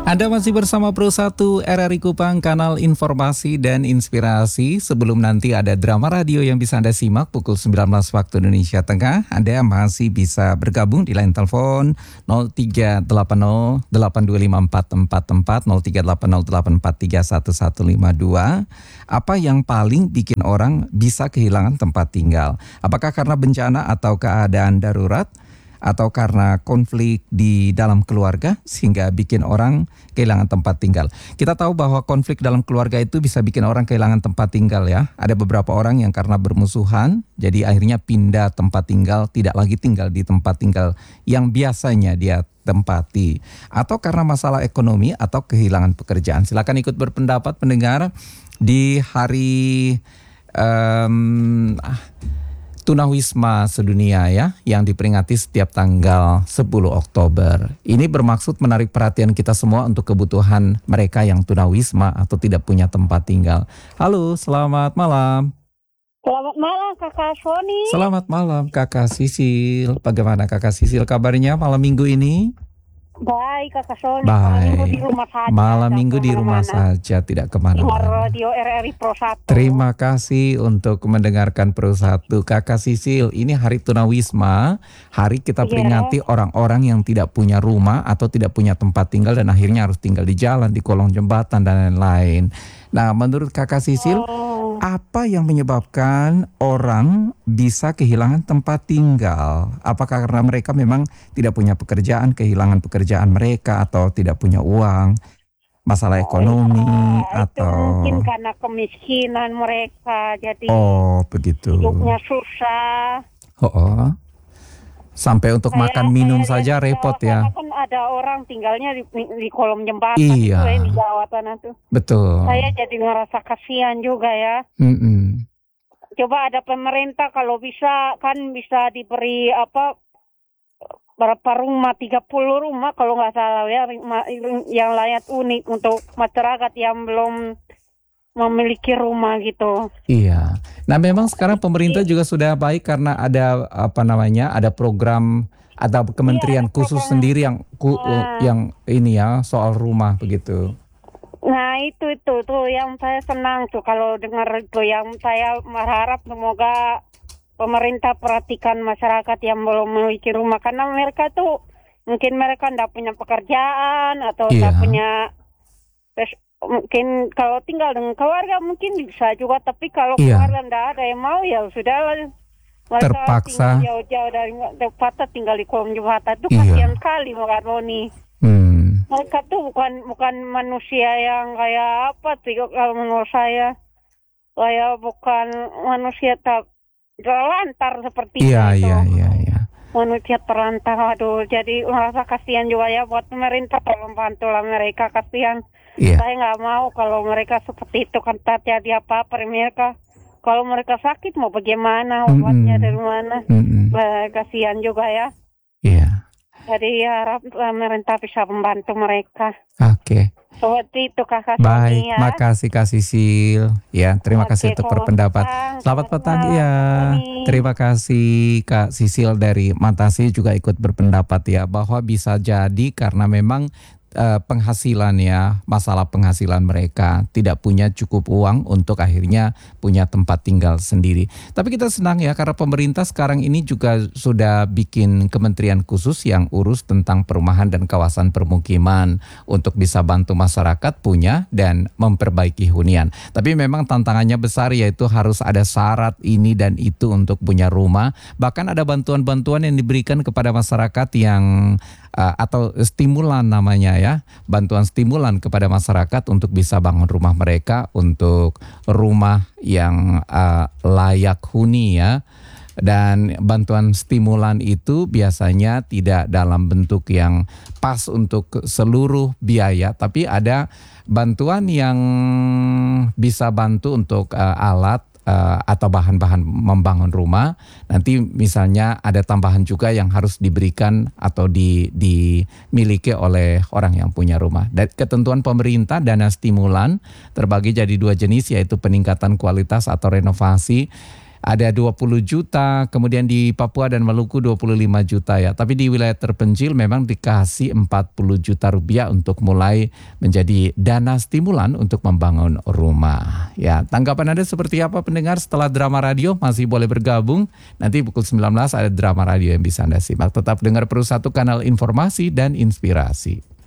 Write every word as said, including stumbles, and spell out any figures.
Anda masih bersama Pro satu R R I Kupang, kanal informasi dan inspirasi. Sebelum nanti ada drama radio yang bisa Anda simak pukul sembilan belas waktu Indonesia Tengah, Anda masih bisa bergabung di line telepon nol tiga delapan nol delapan dua lima empat empat empat, nol tiga delapan nol delapan empat tiga satu satu lima dua. Apa yang paling bikin orang bisa kehilangan tempat tinggal? Apakah karena bencana atau keadaan darurat? Atau karena konflik di dalam keluarga sehingga bikin orang kehilangan tempat tinggal. Kita tahu bahwa konflik dalam keluarga itu bisa bikin orang kehilangan tempat tinggal ya. Ada beberapa orang yang karena bermusuhan jadi akhirnya pindah tempat tinggal, tidak lagi tinggal di tempat tinggal yang biasanya dia tempati. Atau karena masalah ekonomi atau kehilangan pekerjaan. Silakan ikut berpendapat pendengar di hari um, Tunawisma sedunia ya, yang diperingati setiap tanggal sepuluh Oktober. Ini bermaksud menarik perhatian kita semua untuk kebutuhan mereka yang tunawisma atau tidak punya tempat tinggal. Halo, selamat malam. Selamat malam Kakak Sony. Selamat malam Kakak Sisil. Bagaimana Kakak Sisil kabarnya malam minggu ini? Baik Kakak Sony. Baik. Malam minggu di rumah saja. Malam minggu di rumah saja, tidak kemana-mana. Radio R R I Pro satu. Terima kasih untuk mendengarkan Pro satu. Kakak Sisil, ini hari Tunawisma. Hari kita peringati yeah. orang-orang yang tidak punya rumah atau tidak punya tempat tinggal dan akhirnya harus tinggal di jalan, di kolong jembatan dan lain-lain. Nah, menurut Kakak Sisil, oh. apa yang menyebabkan orang bisa kehilangan tempat tinggal? Apakah karena mereka memang tidak punya pekerjaan, kehilangan pekerjaan mereka, atau tidak punya uang, masalah ekonomi, oh, ya, atau itu mungkin karena kemiskinan mereka, jadi oh begitu, hidupnya susah. Oh, oh. Sampai untuk saya, makan minum saja repot ya. Kan ada orang tinggalnya di, di kolom jembatan iya. itu yang di Jawa Tengah tuh. Betul. Saya jadi ngerasa kasihan juga ya. Mm-mm. Coba ada pemerintah kalau bisa kan bisa diberi apa berapa rumah, tiga puluh rumah kalau nggak salah ya, yang layak unik untuk masyarakat yang belum memiliki rumah gitu. Iya. Nah, memang sekarang pemerintah juga sudah baik karena ada apa namanya, ada program atau kementerian iya, khusus program. sendiri yang ku, nah. yang ini ya soal rumah begitu. Nah, itu itu tuh yang saya senang tuh kalau dengar itu, yang saya berharap semoga pemerintah perhatikan masyarakat yang belum memiliki rumah, karena mereka tuh mungkin mereka tidak punya pekerjaan atau tidak iya. punya mungkin kalau tinggal dengan keluarga mungkin bisa juga, tapi kalau iya. keluarga tidak ada yang mau ya sudah terpaksa jauh-jauh dari tempat tinggal di kolong jembatan itu iya. kasihan sekali Mbak Roni. Hmm. Mereka tuh bukan bukan manusia yang kayak apa sih kalau menurut saya, kayak bukan manusia tak terlantar seperti iya, itu. Iya iya iya. Manusia terlantar, aduh, jadi merasa kasihan juga ya buat pemerintah, tolong bantulah mereka, kasihan. Iya. Saya nggak mau kalau mereka seperti itu kan terjadi apa-apa mereka. Kalau mereka sakit mau bagaimana, obatnya mm-hmm. dari mana? Mm-hmm. Bah, kasihan juga ya. Iya. Jadi harap pemerintah bisa membantu mereka. Oke. Okay. Seperti itu Kakak. Baik, ya. makasih Kak Sisil. Ya, terima Oke, kasih untuk berpendapat. Selamat, Selamat petang ya. Terima kasih Kak Sisil dari Mantasi juga ikut berpendapat ya, bahwa bisa jadi karena memang Uh, penghasilan ya, masalah penghasilan mereka, tidak punya cukup uang untuk akhirnya punya tempat tinggal sendiri. Tapi kita senang ya karena pemerintah sekarang ini juga sudah bikin kementerian khusus yang urus tentang perumahan dan kawasan permukiman untuk bisa bantu masyarakat punya dan memperbaiki hunian. Tapi memang tantangannya besar, yaitu harus ada syarat ini dan itu untuk punya rumah. Bahkan ada bantuan-bantuan yang diberikan kepada masyarakat yang uh, atau stimulan namanya ya, bantuan stimulan kepada masyarakat untuk bisa bangun rumah mereka, untuk rumah yang uh, layak huni ya. Dan bantuan stimulan itu biasanya tidak dalam bentuk yang pas untuk seluruh biaya, tapi ada bantuan yang bisa bantu untuk uh, alat Uh, atau bahan-bahan membangun rumah. Nanti misalnya ada tambahan juga yang harus diberikan atau di, dimiliki oleh orang yang punya rumah. Dan ketentuan pemerintah dana stimulan terbagi jadi dua jenis, yaitu peningkatan kualitas atau renovasi ada dua puluh juta, kemudian di Papua dan Maluku dua puluh lima juta ya. Tapi di wilayah terpencil memang dikasih empat puluh juta rupiah untuk mulai menjadi dana stimulan untuk membangun rumah. Ya, tanggapan Anda seperti apa pendengar setelah drama radio? Masih boleh bergabung. Nanti pukul sembilan belas ada drama radio yang bisa Anda simak. Tetap dengar Peru Satu, kanal informasi dan inspirasi.